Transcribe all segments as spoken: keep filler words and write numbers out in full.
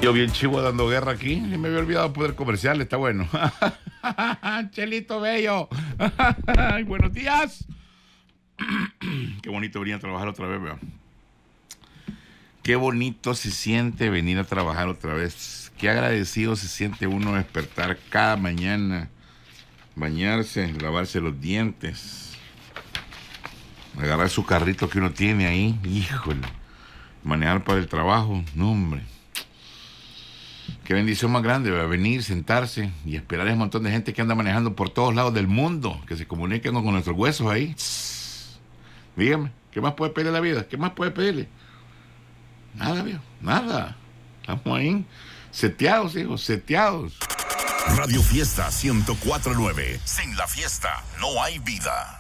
Yo bien chivo dando guerra aquí. Me había olvidado poder comercial, está bueno. Chelito bello. Buenos días. Qué bonito venir a trabajar otra vez, veo. Qué bonito se siente venir a trabajar otra vez. Qué agradecido se siente uno despertar cada mañana, bañarse, lavarse los dientes, agarrar su carrito que uno tiene ahí, híjole, manejar para el trabajo, no hombre. Qué bendición más grande, ¿verdad? Venir, sentarse y esperar a ese montón de gente que anda manejando por todos lados del mundo, que se comuniquen con nuestros huesos ahí. Dígame, ¿qué más puede pedirle la vida? ¿Qué más puede pedirle? Nada, viejo, nada. Estamos ahí, seteados, hijos, seteados. Radio Fiesta ciento cuatro punto nueve. Sin la fiesta no hay vida.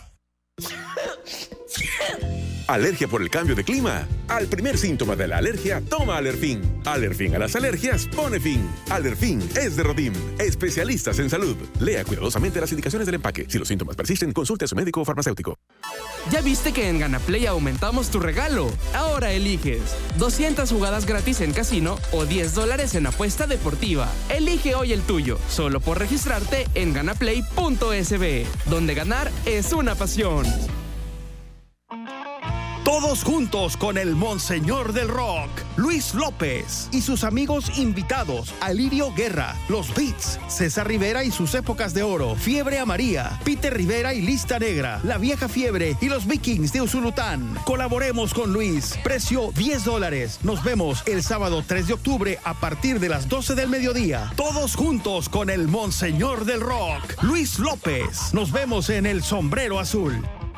¿Alergia por el cambio de clima? Al primer síntoma de la alergia, toma Alerfin. Alerfin a las alergias pone fin. Alerfin es de Rodim, especialistas en salud. Lea cuidadosamente las indicaciones del empaque. Si los síntomas persisten, consulte a su médico o farmacéutico. ¿Ya viste que en GanaPlay aumentamos tu regalo? Ahora eliges doscientas jugadas gratis en casino o diez dólares en apuesta deportiva. Elige hoy el tuyo, solo por registrarte en ganaplay punto es be, donde ganar es una pasión. Todos juntos con el Monseñor del Rock, Luis López, y sus amigos invitados, Alirio Guerra, Los Beats, César Rivera y sus épocas de oro, Fiebre Amarilla, Peter Rivera y Lista Negra, La Vieja Fiebre y los Vikings de Usulután. Colaboremos con Luis, precio diez dólares. Nos vemos el sábado tres de octubre a partir de las doce del mediodía. Todos juntos con el Monseñor del Rock, Luis López. Nos vemos en el Sombrero Azul.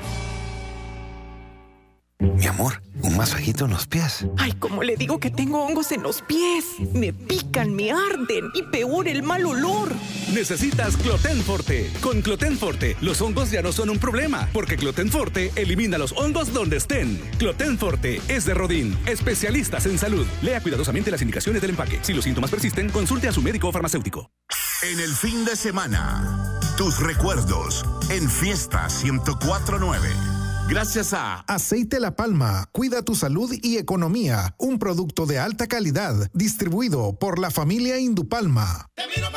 Mi amor, un masajito en los pies. Ay, como le digo que tengo hongos en los pies. Me pican, me arden y peor el mal olor. Necesitas Cloten Forte. Con Cloten Forte, los hongos ya no son un problema, porque Cloten Forte elimina los hongos donde estén. Cloten Forte es de Rodin, especialistas en salud. Lea cuidadosamente las indicaciones del empaque. Si los síntomas persisten, consulte a su médico o farmacéutico. En el fin de semana, tus recuerdos en Fiesta ciento cuatro punto nueve. Gracias a Aceite La Palma, cuida tu salud y economía. Un producto de alta calidad, distribuido por la familia Indupalma.